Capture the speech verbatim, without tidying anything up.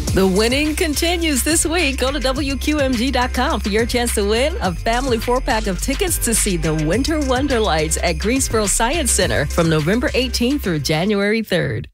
The winning continues this week. Go to W Q M G dot com for your chance to win a family four-pack of tickets to see the Winter Wonderlights at Greensboro Science Center from November eighteenth through January third.